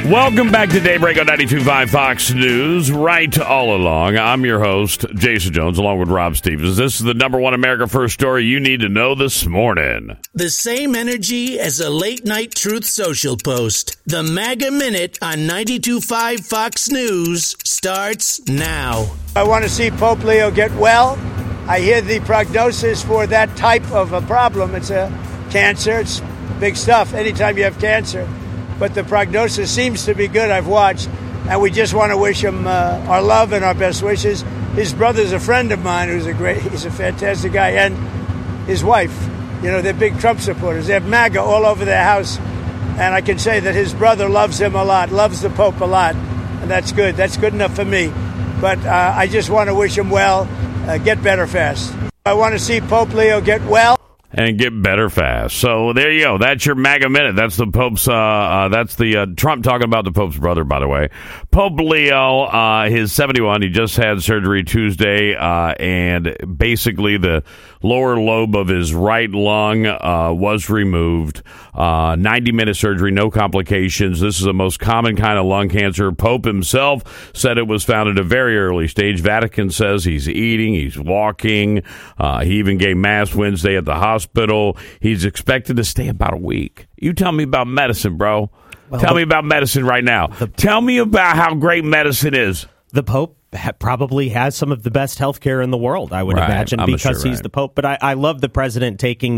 Welcome back to Daybreak on 92.5 Fox News. Right all along, I'm your host, Jason Jones, along with Rob Stevens. This is the number one America First story you need to know this morning. The same energy as a late-night Truth Social post. The MAGA Minute on 92.5 Fox News starts now. I want to see Pope Leo get well. I hear the prognosis for that type of a problem. It's a cancer. It's big stuff anytime you have cancer. But the prognosis seems to be good. I've watched, and we just want to wish him our love and our best wishes. His brother's a friend of mine he's a fantastic guy, and his wife. You know, they're big Trump supporters. They have MAGA all over their house, and I can say that his brother loves him a lot, loves the Pope a lot, and that's good. That's good enough for me. But I just want to wish him well, get better fast. I want to see Pope Leo get well. And get better fast. So there you go. That's your MAGA Minute. That's the Pope's, that's the Trump talking about the Pope's brother, by the way. Pope Leo, he's 71. He just had surgery Tuesday, and basically the lower lobe of his right lung was removed. 90-minute surgery, no complications. This is the most common kind of lung cancer. Pope himself said it was found at a very early stage. Vatican says he's eating, he's walking. He even gave Mass Wednesday at the hospital. He's expected to stay about a week. You tell me about medicine, bro. Well, tell me about medicine right now. Tell me about how great medicine is. The Pope probably has some of the best health care in the world, I would imagine, because he's the Pope. But I love the president taking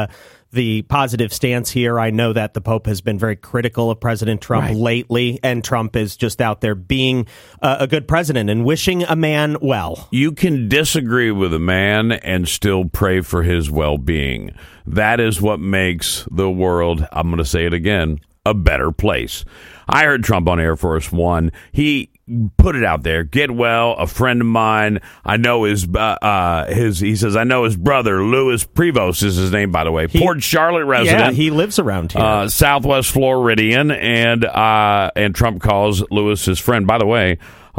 the positive stance here. I know that the Pope has been very critical of President Trump lately, and Trump is just out there being a good president and wishing a man well. You can disagree with a man and still pray for his well-being. That is what makes the world, I'm going to say it again, a better place. I heard Trump on Air Force One. He put it out there. Get well. A friend of mine. I know he says, I know his brother, Louis Prevost is his name, by the way. Port Charlotte resident. Yeah, he lives around here. Southwest Floridian. And Trump calls Louis his friend. By the way,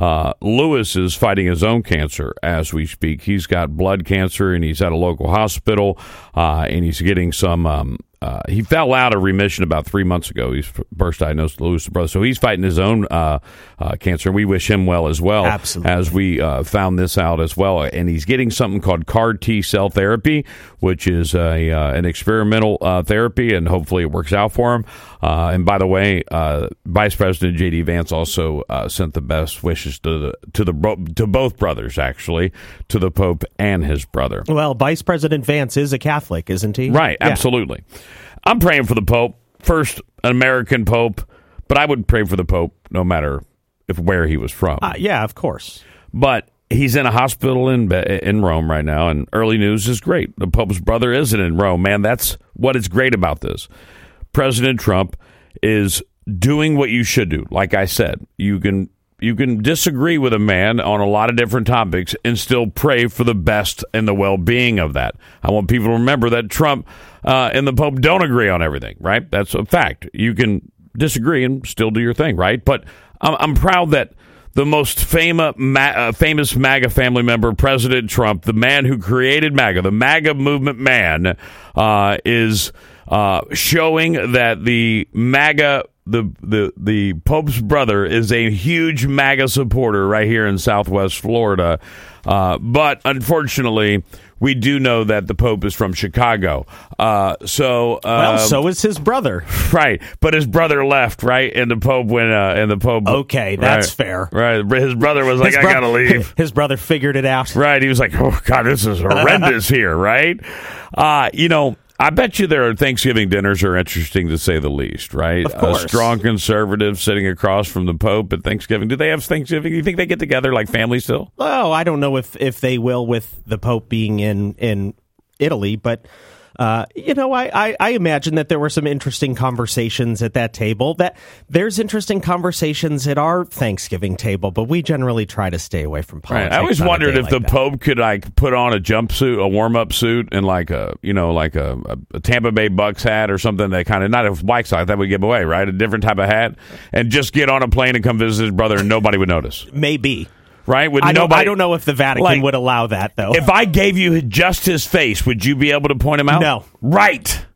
Louis is fighting his own cancer as we speak. He's got blood cancer, and he's at a local hospital, and he's getting some he fell out of remission about 3 months ago. He's first diagnosed with Louis' brother. So he's fighting his own cancer. We wish him well as well. Absolutely. As we found this out as well. And he's getting something called CAR T-cell therapy, which is an experimental therapy, and hopefully it works out for him. And by the way, Vice President J.D. Vance also sent the best wishes to both brothers, actually, to the Pope and his brother. Well, Vice President Vance is a Catholic, isn't he? Right, yeah. Absolutely. I'm praying for the Pope. First, an American Pope, but I would pray for the Pope no matter where he was from. Yeah, of course. But he's in a hospital in Rome right now, and early news is great. The Pope's brother isn't in Rome, man. That's what is great about this. President Trump is doing what you should do. Like I said, you can disagree with a man on a lot of different topics and still pray for the best and the well-being of that. I want people to remember that Trump and the Pope don't agree on everything, right? That's a fact. You can disagree and still do your thing, right? But I'm proud that the most famous MAGA family member, President Trump, the man who created MAGA, the MAGA movement man, is showing that the MAGA, the Pope's brother, is a huge MAGA supporter right here in Southwest Florida. But unfortunately, we do know that the Pope is from Chicago. So is his brother. Right. But his brother left, right? And the Pope went, okay, that's fair. Right. His brother was like, I gotta leave. His brother figured it out. Right. He was like, oh, God, this is horrendous here, right? I bet you their Thanksgiving dinners are interesting, to say the least, right? Of course. A strong conservative sitting across from the Pope at Thanksgiving. Do they have Thanksgiving? Do you think they get together like family still? Oh, I don't know if they will with the Pope being in Italy, but I imagine that there were some interesting conversations at that table. That there's interesting conversations at our Thanksgiving table, but we generally try to stay away from politics. Right. I always wondered if the Pope could put on a jumpsuit, a warm-up suit, and a Tampa Bay Bucks hat or something that kind of, not a White Sox, that would give away, right? A different type of hat, and just get on a plane and come visit his brother, and nobody would notice. Maybe. Right? I don't know if the Vatican would allow that, though. If I gave you just his face, would you be able to point him out? No. Right.